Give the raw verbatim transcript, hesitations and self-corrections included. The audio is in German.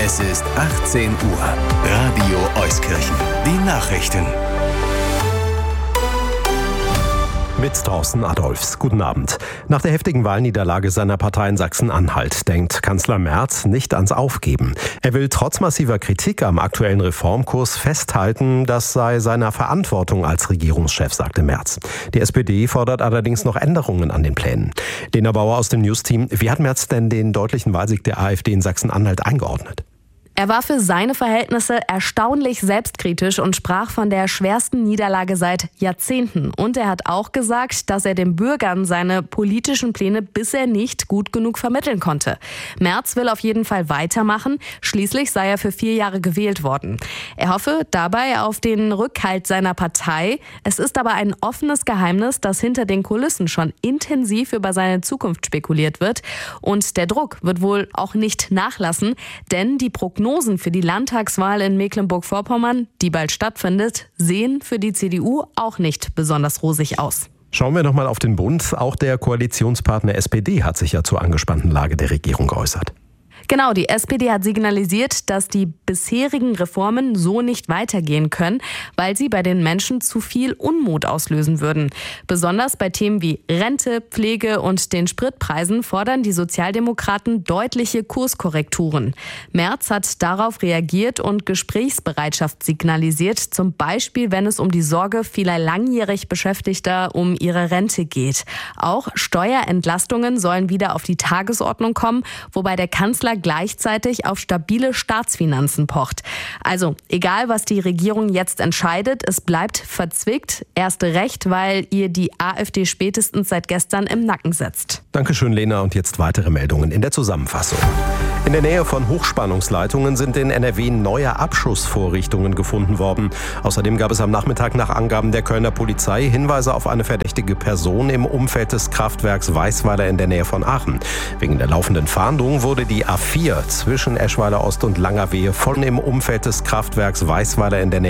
Es ist achtzehn Uhr. Radio Euskirchen. Die Nachrichten. Mit Thorsten Adolfs. Guten Abend. Nach der heftigen Wahlniederlage seiner Partei in Sachsen-Anhalt denkt Kanzler Merz nicht ans Aufgeben. Er will trotz massiver Kritik am aktuellen Reformkurs festhalten, das sei seiner Verantwortung als Regierungschef, sagte Merz. Die S P D fordert allerdings noch Änderungen an den Plänen. Lena Bauer aus dem News-Team. Wie hat Merz denn den deutlichen Wahlsieg der AfD in Sachsen-Anhalt eingeordnet? Er war für seine Verhältnisse erstaunlich selbstkritisch und sprach von der schwersten Niederlage seit Jahrzehnten. Und er hat auch gesagt, dass er den Bürgern seine politischen Pläne bisher nicht gut genug vermitteln konnte. Merz will auf jeden Fall weitermachen. Schließlich sei er für vier Jahre gewählt worden. Er hoffe dabei auf den Rückhalt seiner Partei. Es ist aber ein offenes Geheimnis, dass hinter den Kulissen schon intensiv über seine Zukunft spekuliert wird. Und der Druck wird wohl auch nicht nachlassen, denn die Prognosen Prognosen für die Landtagswahl in Mecklenburg-Vorpommern, die bald stattfindet, sehen für die C D U auch nicht besonders rosig aus. Schauen wir nochmal auf den Bund. Auch der Koalitionspartner S P D hat sich ja zur angespannten Lage der Regierung geäußert. Genau, die S P D hat signalisiert, dass die bisherigen Reformen so nicht weitergehen können, weil sie bei den Menschen zu viel Unmut auslösen würden. Besonders bei Themen wie Rente, Pflege und den Spritpreisen fordern die Sozialdemokraten deutliche Kurskorrekturen. Merz hat darauf reagiert und Gesprächsbereitschaft signalisiert, zum Beispiel wenn es um die Sorge vieler langjährig Beschäftigter um ihre Rente geht. Auch Steuerentlastungen sollen wieder auf die Tagesordnung kommen, wobei der Kanzler gleichzeitig auf stabile Staatsfinanzen pocht. Also, egal was die Regierung jetzt entscheidet, es bleibt verzwickt. Erst recht, weil ihr die AfD spätestens seit gestern im Nacken sitzt. Dankeschön, Lena. Und jetzt weitere Meldungen in der Zusammenfassung. In der Nähe von Hochspannungsleitungen sind in N R W neue Abschussvorrichtungen gefunden worden. Außerdem gab es am Nachmittag nach Angaben der Kölner Polizei Hinweise auf eine verdächtige Person im Umfeld des Kraftwerks Weißweiler in der Nähe von Aachen. Wegen der laufenden Fahndung wurde die A vier zwischen Eschweiler Ost und Langerwehe von im Umfeld des Kraftwerks Weißweiler in der Nähe